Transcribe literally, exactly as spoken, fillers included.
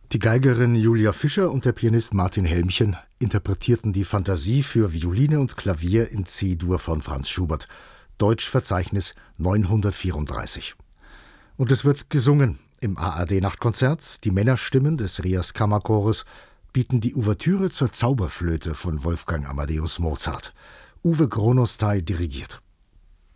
Die Geigerin Julia Fischer und der Pianist Martin Helmchen interpretierten die Fantasie für Violine und Klavier in C-Dur von Franz Schubert, Deutschverzeichnis neunhundertvierunddreißig. Und es wird gesungen im A R D-Nachtkonzert. Die Männerstimmen des Rias Kammerchores bieten die Ouvertüre zur Zauberflöte von Wolfgang Amadeus Mozart. Uwe Gronostai dirigiert.